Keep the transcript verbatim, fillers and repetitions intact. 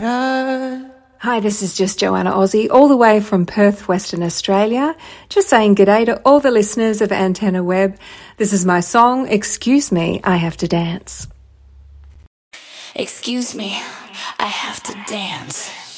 Hi, this is just Joanna Aussie, all the way from Perth, Western Australia. Just saying g'day to all the listeners of Antenna Web. This is my song, Excuse Me, I Have to Dance. Excuse me, I have to dance.